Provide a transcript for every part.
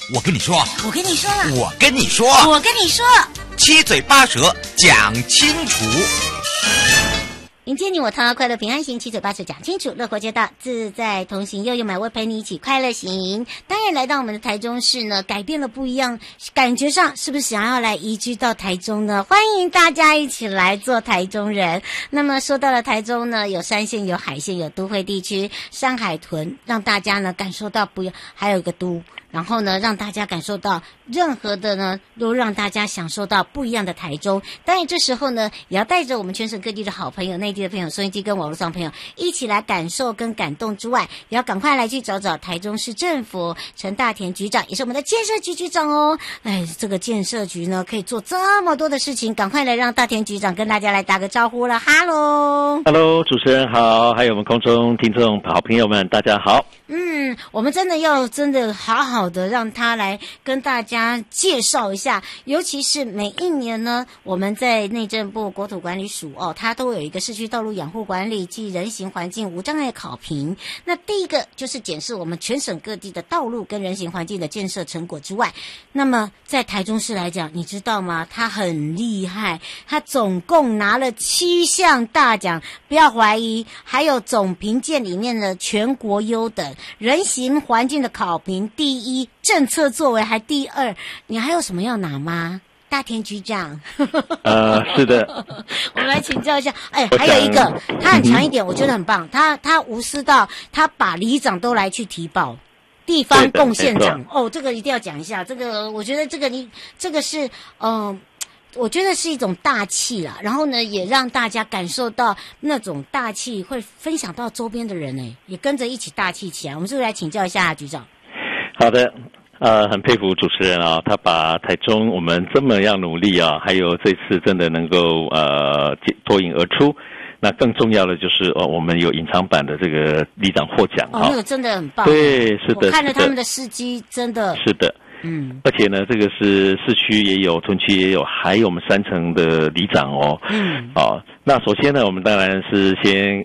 我跟你说， 我跟你说了， 我跟你说， 我跟你说， 七嘴八舌讲清楚。 迎接你我他，快乐平安行，七嘴八舌讲清楚，乐活街道自在同行，悠悠美味陪你一起快乐行。当然来到我们的台中市呢，改变了不一样，感觉上是不是想要来移居到台中呢？欢迎大家一起来做台中人。那么说到了台中呢，有山线，有海线，有都会地区，山海屯，让大家呢感受到不一样，还有一个都。然后呢，让大家感受到任何的呢，都让大家享受到不一样的台中。当然，这时候呢，也要带着我们全省各地的好朋友、内地的朋友、收音机跟网络上朋友一起来感受跟感动之外，也要赶快来去找找台中市政府陈大田局长，也是我们的建设局局长哦。哎，这个建设局呢，可以做这么多的事情，赶快来让大田局长跟大家来打个招呼了。Hello， 主持人好，还有我们空中听众好朋友们，大家好。 我们真的要好好的让他来跟大家介绍一下，尤其是每一年呢，我们在内政部国土管理署它都有一个市区道路养护管理及人行环境无障碍考评。那第一个就是检视我们全省各地的道路跟人行环境的建设成果之外，那么在台中市来讲，你知道吗？他很厉害，他总共拿了7项大奖，不要怀疑，还有总评鉴里面的全国优等，人行环境的考评第一，政策作为还第二，你还有什么要拿吗？大田局长。 是的。 我们来请教一下。还有一个，他很强一点，我觉得很棒。他无私到他把里长都来去提报，地方贡献长。这个一定要讲一下。这个我觉得这个是我觉得是一种大气啦，然后呢，也让大家感受到那种大气，会分享到周边的人也跟着一起大气起来。我们是不是来请教一下局长？ 好的，很佩服主持人啊，他把台中我们这么样努力啊，还有这次真的能够脱颖而出。那更重要的就是我们有隐藏版的这个里长获奖那个真的很棒。 对，是的， 我看了他们的事迹，真的是的。而且呢，这个是市区也有，屯区也有，还有我们3城的里长哦。那首先呢，我们当然是先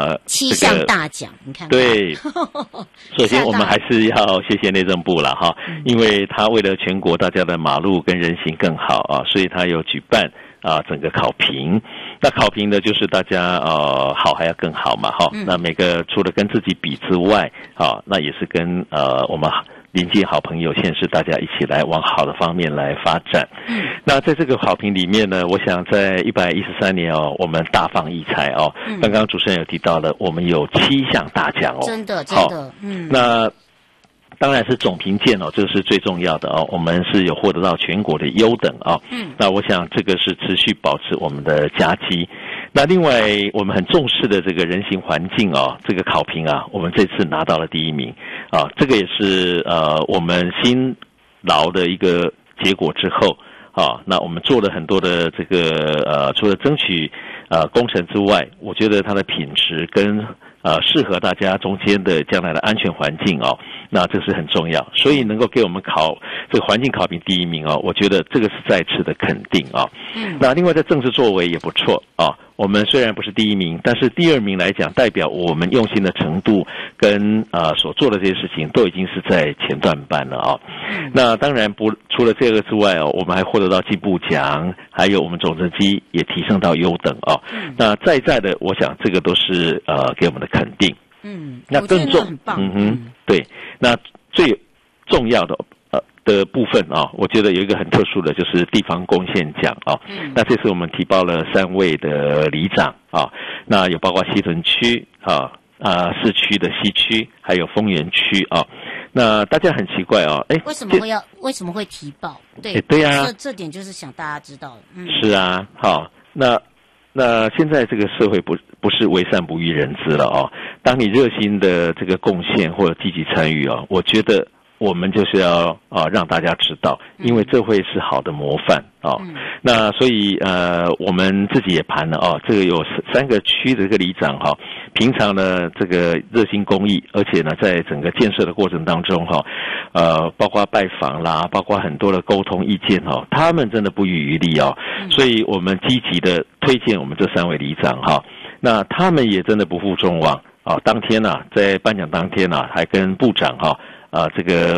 7项大奖，你看。 对，首先我们还是要谢谢内政部了哈，因为他为了全国大家的马路跟人行更好啊，所以他有举办整个考评。那考评呢，就是大家好还要更好嘛哈。那每个除了跟自己比之外，那也是跟我们邻近好朋友县市大家一起来往好的方面来发展。那在这个考评里面呢，我想在113年我们大放异彩刚刚主持人有提到了，我们有7项大奖真的。 那当然是总评鉴这是最重要的我们是有获得到全国的优等那我想这个是持续保持我们的佳绩。那另外我们很重视的这个人行环境这个考评我们这次拿到了第1名这个也是我们辛劳的一个结果之后那我们做了很多的这个除了争取工程之外，我觉得它的品质跟适合大家中间的将来的安全环境那这是很重要，所以能够给我们考这个环境考评第1名我觉得这个是再次的肯定那另外在政治作为也不错我们虽然不是第1名，但是第2名来讲，代表我们用心的程度跟所做的这些事情都已经是在前段班了那当然除了这个之外我们还获得到进步奖，还有我们总成绩也提升到优等那在的，我想这个都是给我们的肯定。那更对，那最重要的部分我觉得有一个很特殊的，就是地方贡献奖那这次我们提报了3位的里长那有包括西屯区市区的西区，还有丰原区那大家很奇怪为什么会提报？ 对啊， 这点就是想大家知道是啊，那现在这个社会不是为善不欲人知了当你热心的这个贡献或者积极参与我觉得我们就是要让大家知道，因为这会是好的模范那所以我们自己也盘了这个有3个区的这个里长平常呢这个热心公益，而且呢在整个建设的过程当中包括拜访啦，包括很多的沟通意见他们真的不遗余力所以我们积极的推荐我们这3位里长那他们也真的不负众望当天在颁奖当天还跟部长这个